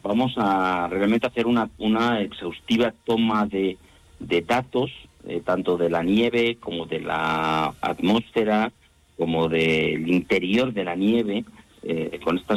vamos a realmente hacer una exhaustiva toma de datos, tanto de la nieve como de la atmósfera, como del interior de la nieve, con estas